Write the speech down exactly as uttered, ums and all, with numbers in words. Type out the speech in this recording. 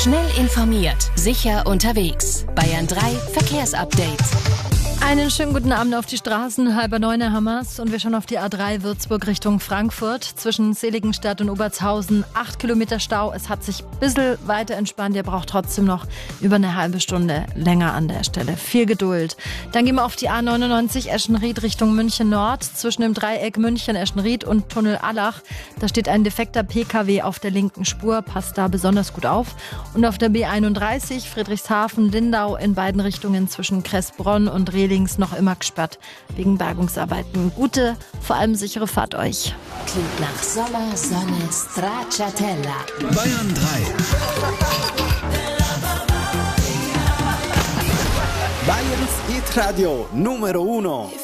Schnell informiert, sicher unterwegs. Bayern drei Verkehrsupdate. Einen schönen guten Abend auf die Straßen, halber neune Hamas und wir schauen auf die A drei Würzburg Richtung Frankfurt. Zwischen Seligenstadt und Obertshausen acht Kilometer Stau. Es hat sich ein bisschen weiter entspannt, ihr braucht trotzdem noch über eine halbe Stunde länger an der Stelle. Viel Geduld. Dann gehen wir auf die A neunundneunzig Eschenried Richtung München Nord. Zwischen dem Dreieck München-Eschenried und Tunnel Allach. Da steht ein defekter P K W auf der linken Spur, passt da besonders gut auf. Und auf der B einunddreißig Friedrichshafen-Lindau in beiden Richtungen zwischen Kressbronn und Rehling noch immer gesperrt wegen Bergungsarbeiten. Gute, vor allem sichere Fahrt euch. Klingt nach Sommer, Sonne, Stracciatella. Bayern drei. Bayerns Hit Radio Numero Uno.